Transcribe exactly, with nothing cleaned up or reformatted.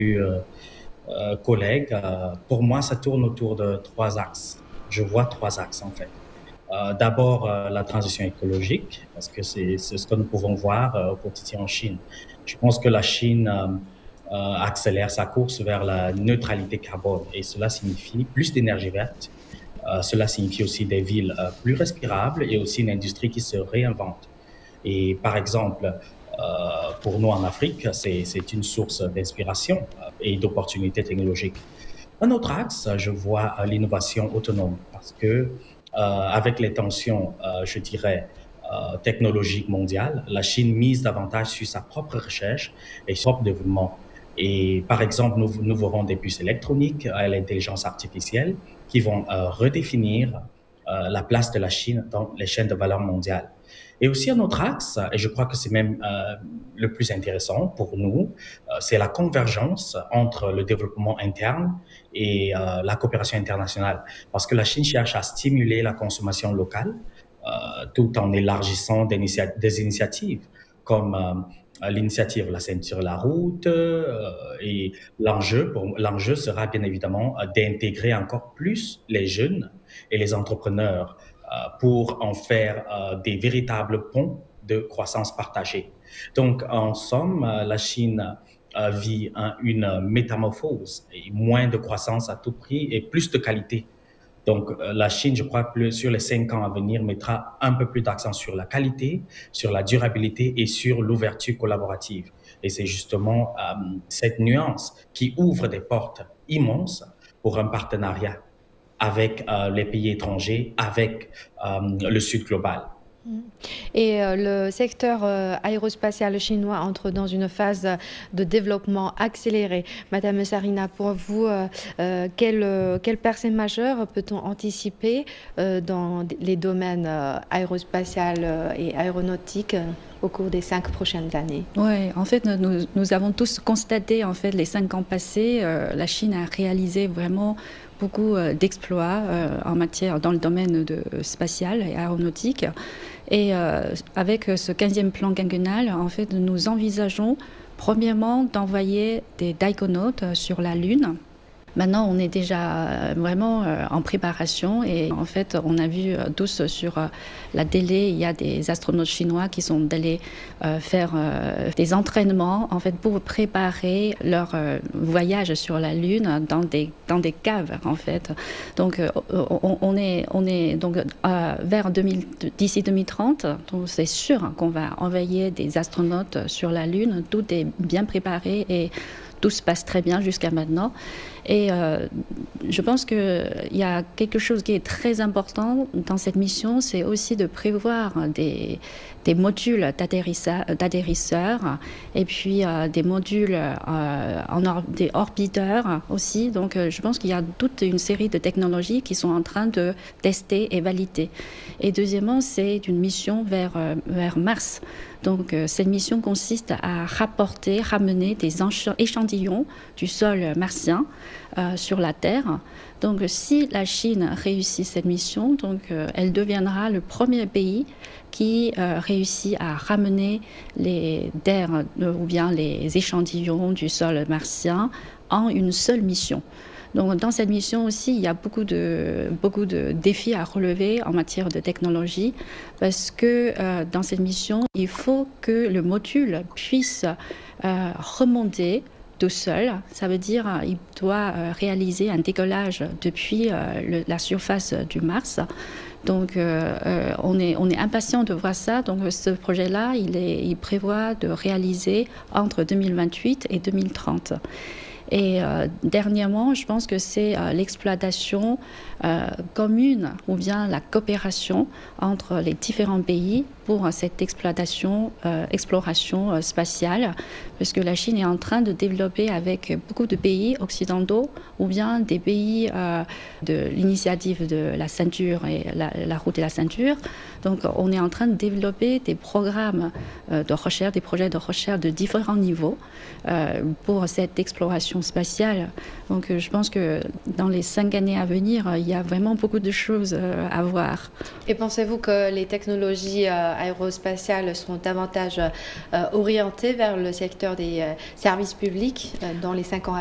euh, euh, collègues, euh, pour moi, ça tourne autour de trois axes. Je vois trois axes, en fait. Euh, d'abord, euh, la transition écologique, parce que c'est c'est ce que nous pouvons voir euh, au quotidien en Chine. Je pense que la Chine euh, euh, accélère sa course vers la neutralité carbone et cela signifie plus d'énergie verte. Euh, cela signifie aussi des villes euh, plus respirables et aussi une industrie qui se réinvente. Et par exemple, euh, pour nous en Afrique, c'est c'est une source d'inspiration euh, et d'opportunités technologiques. Un autre axe, je vois euh, l'innovation autonome parce que euh, avec les tensions, euh, je dirais, euh, technologiques mondiales, la Chine mise davantage sur sa propre recherche et son propre développement. Et par exemple, nous, nous verrons des puces électroniques à l'intelligence artificielle qui vont euh, redéfinir euh, la place de la Chine dans les chaînes de valeur mondiales. Et aussi un autre axe, et je crois que c'est même euh, le plus intéressant pour nous, euh, c'est la convergence entre le développement interne et euh, la coopération internationale. Parce que la Chine cherche à stimuler la consommation locale euh, tout en élargissant des, initia- des initiatives comme euh, l'initiative La ceinture, la route. Euh, et l'enjeu, pour, l'enjeu sera bien évidemment euh, d'intégrer encore plus les jeunes et les entrepreneurs euh, pour en faire euh, des véritables ponts de croissance partagée. Donc, en somme, euh, la Chine euh, vit un- une métamorphose et moins de croissance à tout prix et plus de qualité. Donc, euh, la Chine, je crois, plus, sur les cinq ans à venir, mettra un peu plus d'accent sur la qualité, sur la durabilité et sur l'ouverture collaborative. Et c'est justement euh, cette nuance qui ouvre des portes immenses pour un partenariat avec euh, les pays étrangers, avec euh, le Sud global. Et euh, le secteur euh, aérospatial chinois entre dans une phase de développement accéléré. Madame Sarina, pour vous, euh, euh, quel, euh, quel percée majeure peut-on anticiper euh, dans les domaines euh, aérospatial euh, et aéronautique euh, au cours des cinq prochaines années? Oui, en fait, nous, nous avons tous constaté, en fait, les cinq ans passés, euh, la Chine a réalisé vraiment beaucoup euh, d'exploits euh, en matière dans le domaine de, spatial et aéronautique. Et euh, avec ce quinzième plan quinquennal, en fait, nous envisageons premièrement d'envoyer des daikonautes sur la Lune. Maintenant, on est déjà vraiment en préparation et en fait, on a vu tous sur la télé, il y a des astronautes chinois qui sont allés faire des entraînements en fait pour préparer leur voyage sur la Lune dans des dans des caves en fait. Donc, on, on est on est donc vers deux mille, d'ici deux mille trente, donc c'est sûr qu'on va envoyer des astronautes sur la Lune. Tout est bien préparé et tout se passe très bien jusqu'à maintenant. Et euh, je pense qu'il y a quelque chose qui est très important dans cette mission, c'est aussi de prévoir des, des modules d'atterrisseurs et puis euh, des modules euh, en or, des orbiteurs aussi. Donc euh, je pense qu'il y a toute une série de technologies qui sont en train de tester et valider. Et deuxièmement, c'est une mission vers, euh, vers Mars. Donc euh, cette mission consiste à rapporter, ramener des échantillons du sol martien euh, sur la Terre. Donc si la Chine réussit cette mission, donc, euh, elle deviendra le premier pays qui euh, réussit à ramener les terres euh, ou bien les échantillons du sol martien en une seule mission. Donc, dans cette mission aussi, il y a beaucoup de, beaucoup de défis à relever en matière de technologie parce que euh, dans cette mission, il faut que le module puisse euh, remonter tout seul. Ça veut dire qu'il doit euh, réaliser un décollage depuis euh, le, la surface du Mars. Donc, euh, euh, on est, on est impatient de voir ça. Donc, ce projet-là, il, est, il prévoit de réaliser entre deux mille vingt-huit et deux mille trente. Et euh, dernièrement, je pense que c'est euh, l'exploitation euh, commune ou bien la coopération entre les différents pays pour euh, cette exploitation, euh, exploration euh, spatiale, parce que la Chine est en train de développer avec beaucoup de pays occidentaux ou bien des pays euh, de l'initiative de la ceinture et la, la route et la ceinture. Donc, on est en train de développer des programmes euh, de recherche, des projets de recherche de différents niveaux euh, pour cette exploration spatiale. Donc, je pense que dans les cinq années à venir, il y a vraiment beaucoup de choses à voir. Et pensez-vous que les technologies aérospatiales seront davantage orientées vers le secteur des services publics dans les cinq ans